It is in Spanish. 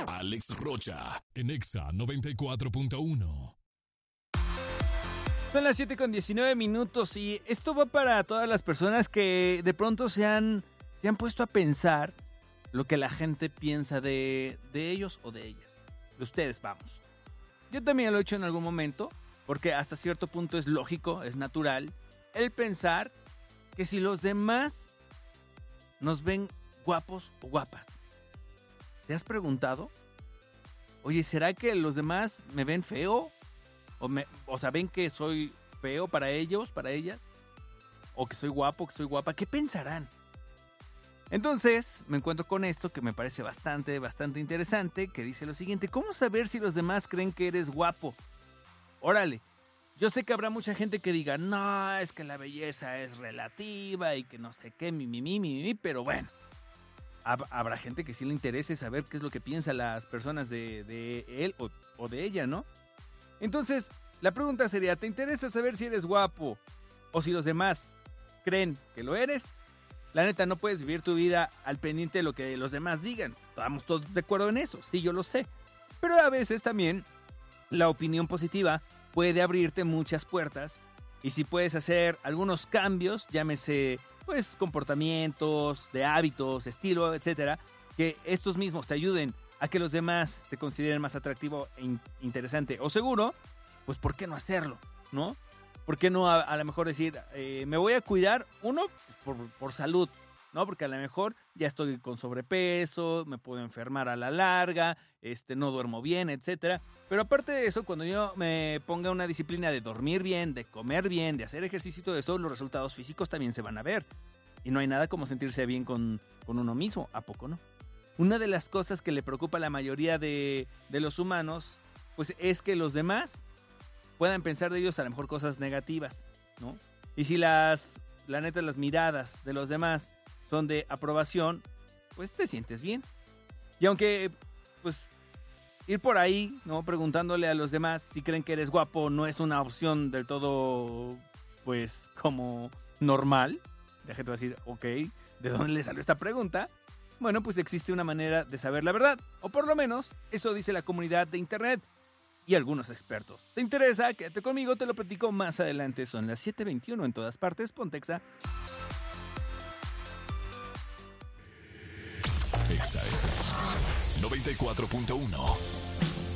Alex Rocha, en Exa 94.1. Son las 7:19 y esto va para todas las personas que de pronto se han puesto a pensar lo que la gente piensa de ellos o de ellas. De ustedes, vamos. Yo también lo he hecho en algún momento, porque hasta cierto punto es lógico, es natural, el pensar que si los demás nos ven guapos o guapas. ¿Te has preguntado? Oye, ¿será que los demás me ven feo? O sea, ¿ven que soy feo para ellos, para ellas? ¿O que soy guapo, que soy guapa? ¿Qué pensarán? Entonces, me encuentro con esto que me parece bastante interesante, que dice lo siguiente: ¿cómo saber si los demás creen que eres guapo? Órale, yo sé que habrá mucha gente que diga, no, es que la belleza es relativa y que no sé qué, pero bueno. Habrá gente que sí le interese saber qué es lo que piensan las personas de él o de ella, ¿no? Entonces, la pregunta sería, ¿te interesa saber si eres guapo o si los demás creen que lo eres? La neta, no puedes vivir tu vida al pendiente de lo que los demás digan. Estamos todos de acuerdo en eso, sí, yo lo sé. Pero a veces también la opinión positiva puede abrirte muchas puertas. Y si puedes hacer algunos cambios, llámese pues comportamientos, de hábitos, estilo, etcétera, que estos mismos te ayuden a que los demás te consideren más atractivo e interesante o seguro, pues ¿por qué no hacerlo? ¿No? ¿Por qué no a lo mejor decir, me voy a cuidar, uno, por salud, ¿no? Porque a lo mejor ya estoy con sobrepeso, me puedo enfermar a la larga, no duermo bien, etcétera. Pero aparte de eso, cuando yo me ponga una disciplina de dormir bien, de comer bien, de hacer ejercicio y todo eso, los resultados físicos también se van a ver. Y no hay nada como sentirse bien con uno mismo, ¿a poco no? Una de las cosas que le preocupa a la mayoría de los humanos, pues es que los demás puedan pensar de ellos a lo mejor cosas negativas, ¿no? Y si las miradas de los demás son de aprobación, pues te sientes bien. Y aunque, pues, ir por ahí, ¿no? Preguntándole a los demás si creen que eres guapo no es una opción del todo, pues, como normal. La gente va a decir, ok, ¿de dónde le salió esta pregunta? Bueno, pues existe una manera de saber la verdad. O por lo menos, eso dice la comunidad de internet y algunos expertos. ¿Te interesa? Quédate conmigo, te lo platico más adelante. Son las 7:21 en todas partes. Ponte Exa. Exa 94.1.